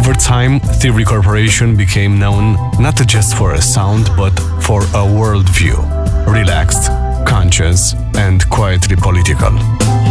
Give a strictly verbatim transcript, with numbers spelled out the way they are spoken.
Over time, Thievery Corporation became known not just for a sound, but for a worldview, relaxed, conscious, and quietly political.